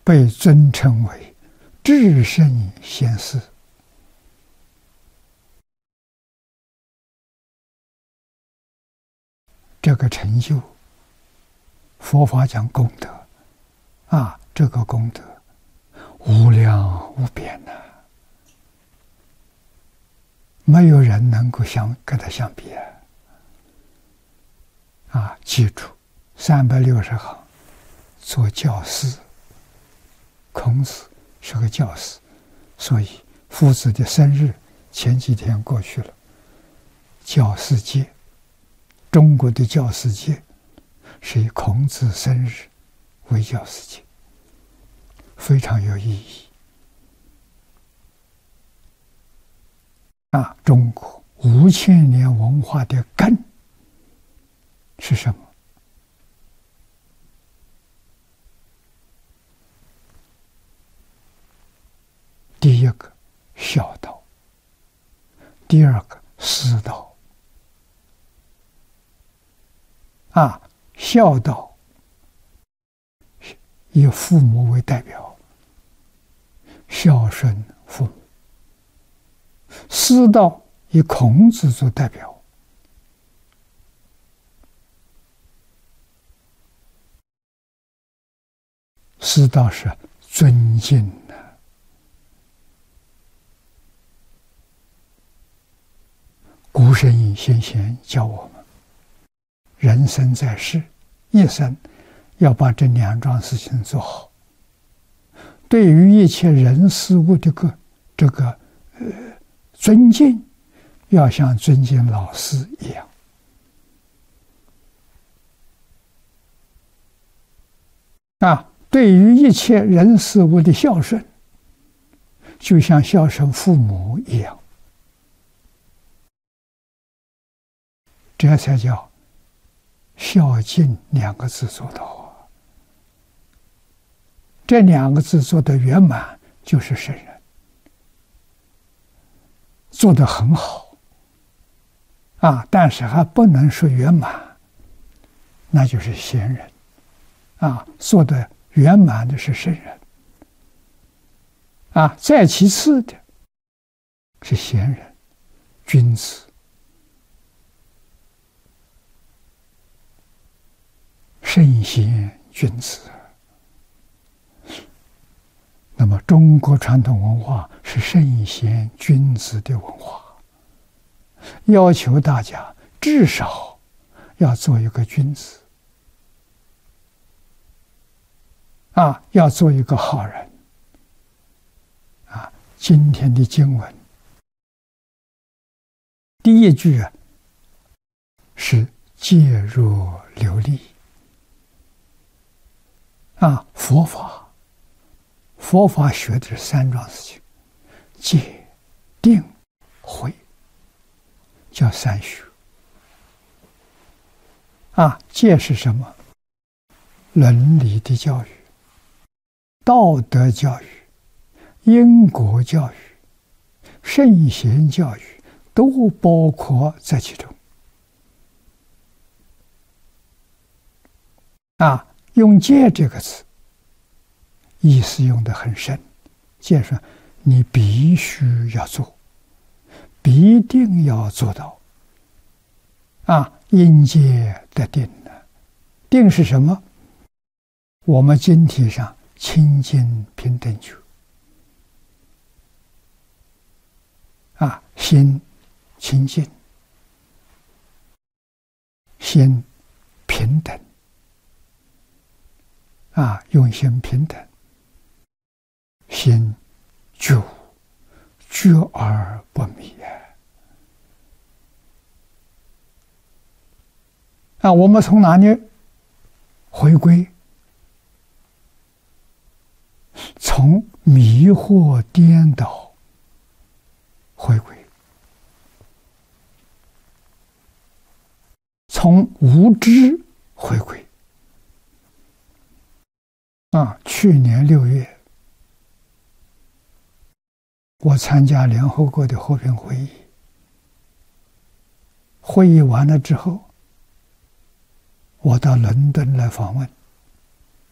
被尊称为至圣先师。这个成就，佛法讲功德这个功德无量无边呐，没有人能够跟他相比记住360行做教师，孔子是个教师，所以夫子的生日前几天过去了。教师节，中国的教师节是以孔子生日为教师节，非常有意义中国5000年文化的根是什么？第一个孝道，第二个师道。孝道以父母为代表，孝顺父母；师道以孔子做代表。师道是尊敬的。古圣先贤教我们，人生在世，一生要把这2桩事情做好。对于一切人事物的这个尊敬，要像尊敬老师一样。对于一切人事物的孝顺，就像孝顺父母一样。这才叫孝敬2个字做到这2个字做得圆满，就是圣人，做得很好但是还不能说圆满，那就是贤人做得圆满的是圣人再其次的是贤人、君子。圣贤君子。那么中国传统文化是圣贤君子的文化，要求大家至少要做一个君子要做一个好人今天的经文第一句是戒若流利佛法学的是3桩事情：戒、定、慧，叫3学戒是什么？伦理的教育、道德教育、因果教育、圣贤教育都包括在其中用戒这个词意思用得很深，戒说你必须要做，必定要做到因戒得定定是什么？我们经题上清净平等觉心清净，心平等用心平等，心觉而不迷我们从哪里回归？从迷惑颠倒回归，从无知回归去年6月，我参加联合国的和平会议，会议完了之后，我到伦敦来访问。